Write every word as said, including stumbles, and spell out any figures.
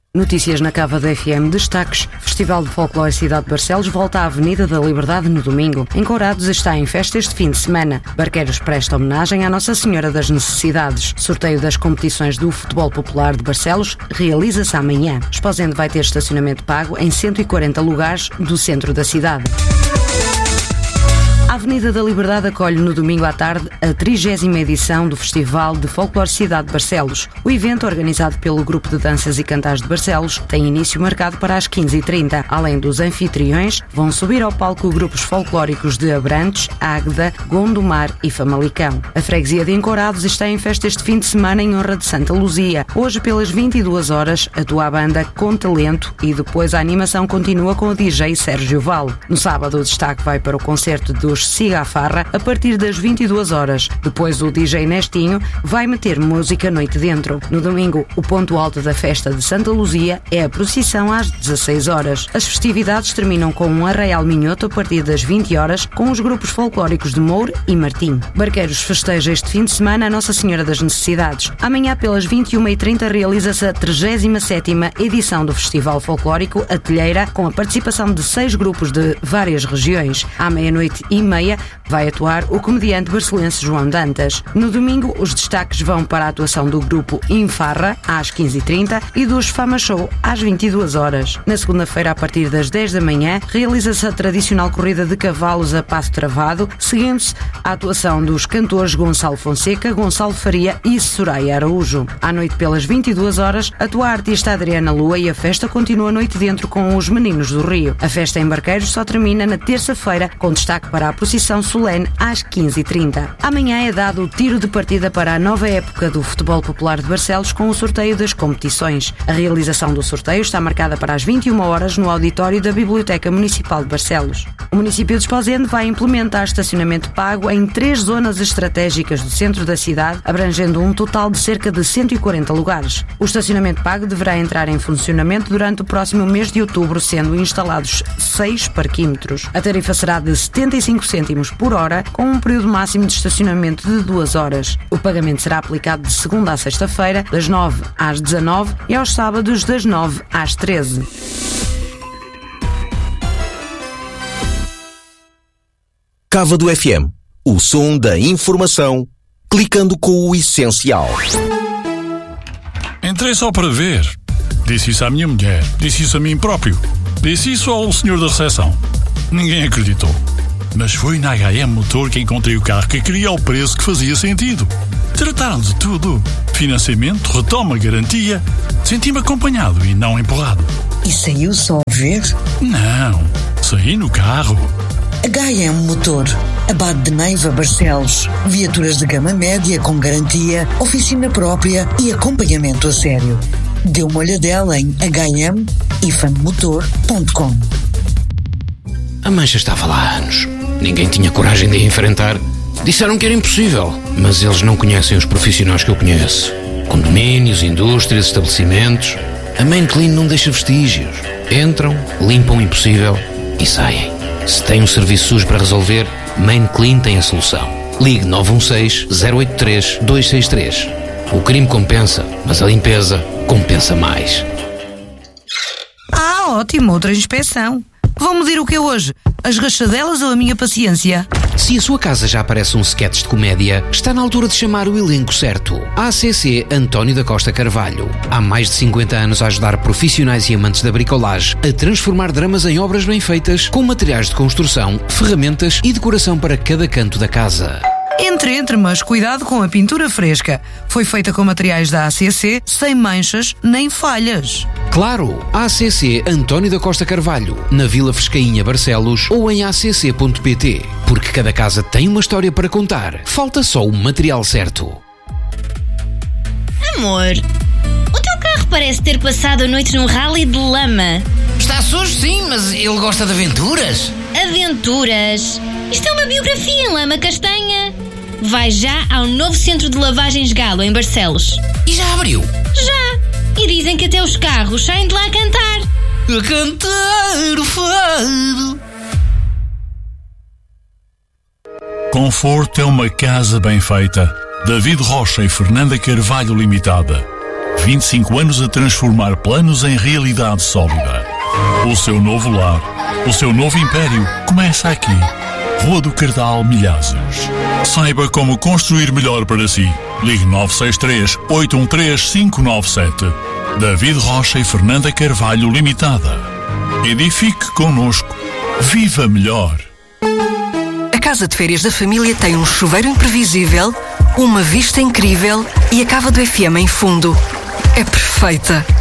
Notícias na Cava da F M, destaques. Festival de Folclore Cidade de Barcelos volta à Avenida da Liberdade no domingo. Em Courados está em festa este fim de semana. Barqueiros presta homenagem à Nossa Senhora das Necessidades. Sorteio das competições do Futebol Popular de Barcelos realiza-se amanhã. Esposende vai ter estacionamento pago em cento e quarenta lugares do centro da cidade. A Avenida da Liberdade acolhe no domingo à tarde a trigésima edição do Festival de Folclore Cidade de Barcelos. O evento, organizado pelo Grupo de Danças e Cantares de Barcelos, tem início marcado para as quinze e trinta. Além dos anfitriões, vão subir ao palco grupos folclóricos de Abrantes, Águeda, Gondomar e Famalicão. A freguesia de Encorados está em festa este fim de semana em honra de Santa Luzia. Hoje, pelas vinte e duas horas, atua a banda Com Talento e depois a animação continua com o D J Sérgio Val. No sábado, o destaque vai para o concerto dos Siga a Farra a partir das vinte e duas horas. Depois o D J Nestinho vai meter música noite dentro. No domingo, o ponto alto da festa de Santa Luzia é a procissão às dezasseis horas. As festividades terminam com um arraial minhoto a partir das vinte horas com os grupos folclóricos de Moure e Martim. Barqueiros festeja este fim de semana a Nossa Senhora das Necessidades. Amanhã pelas vinte e uma e trinta realiza-se a trigésima sétima edição do Festival Folclórico A Telheira, com a participação de seis grupos de várias regiões. À meia-noite e meia vai atuar o comediante barcelense João Dantas. No domingo, os destaques vão para a atuação do grupo Infarra, às quinze e trinta, e dos Fama Show, às vinte e duas horas. Na segunda-feira, a partir das dez da manhã, realiza-se a tradicional corrida de cavalos a passo travado, seguindo-se a atuação dos cantores Gonçalo Fonseca, Gonçalo Faria e Soraya Araújo. À noite, pelas vinte e duas horas, atua a artista Adriana Lua e a festa continua a noite dentro com os Meninos do Rio. A festa em Barqueiros só termina na terça-feira, com destaque para a procissão solene às quinze e trinta. Amanhã é dado o tiro de partida para a nova época do Futebol Popular de Barcelos com o sorteio das competições. A realização do sorteio está marcada para as vinte e uma horas no auditório da Biblioteca Municipal de Barcelos. O município de Esposende vai implementar estacionamento pago em três zonas estratégicas do centro da cidade, abrangendo um total de cerca de cento e quarenta lugares. O estacionamento pago deverá entrar em funcionamento durante o próximo mês de outubro, sendo instalados seis parquímetros. A tarifa será de setenta e cinco cêntimos por hora, com um período máximo de estacionamento de duas horas. O pagamento será aplicado de segunda a sexta-feira, das nove às dezanove e aos sábados das nove às treze. Cava do F M, o som da informação, clicando com o essencial. Entrei só para ver. Disse isso à minha mulher, disse isso a mim próprio, disse isso ao senhor da recepção. Ninguém acreditou. Mas foi na H M Motor que encontrei o carro que queria ao preço que fazia sentido. Trataram de tudo. Financiamento, retoma, garantia. Senti-me acompanhado e não empurrado. E saiu só a ver? Não, saí no carro. H M Motor, Abade de Neiva, Barcelos. Viaturas de gama média com garantia, oficina própria e acompanhamento a sério. Dê uma olhadela em h m ifan motor ponto com. A mancha estava lá há anos. Ninguém tinha coragem de a enfrentar. Disseram que era impossível, mas eles não conhecem os profissionais que eu conheço. Condomínios, indústrias, estabelecimentos. A Main Clean não deixa vestígios. Entram, limpam o impossível e saem. Se tem um serviço sujo para resolver, Main Clean tem a solução. Ligue nove um seis, zero oito três, dois seis três. O crime compensa, mas a limpeza compensa mais. Ah, ótimo, outra inspeção. Vão medir o que é hoje? As rachadelas ou a minha paciência? Se a sua casa já parece um sketch de comédia, está na altura de chamar o elenco certo. A C C António da Costa Carvalho. Há mais de cinquenta anos a ajudar profissionais e amantes da bricolagem a transformar dramas em obras bem feitas, com materiais de construção, ferramentas e decoração para cada canto da casa. Entre, entre, mas cuidado com a pintura fresca. Foi feita com materiais da A C C, sem manchas nem falhas. Claro, A C C António da Costa Carvalho, na Vila Frescainha, Barcelos, ou em a c c ponto p t. Porque cada casa tem uma história para contar. Falta só o material certo. Amor, o teu carro parece ter passado a noite num rally de lama. Está sujo, sim, mas ele gosta de aventuras. Aventuras? Isto é uma biografia em lama castanha. Vai já ao novo centro de lavagens Galo, em Barcelos. E já abriu? Já. E dizem que até os carros saem de lá a cantar. A cantar o fado. Conforto é uma casa bem feita. David Rocha e Fernanda Carvalho Limitada. vinte e cinco anos a transformar planos em realidade sólida. O seu novo lar, o seu novo império, começa aqui. Rua do Cardal, Milhazes. Saiba como construir melhor para si. Ligue nove seis três, oito um três, cinco nove sete. David Rocha e Fernanda Carvalho Limitada. Edifique connosco. Viva melhor. A casa de férias da família tem um chuveiro imprevisível, uma vista incrível e a cava do F M em fundo. É perfeita.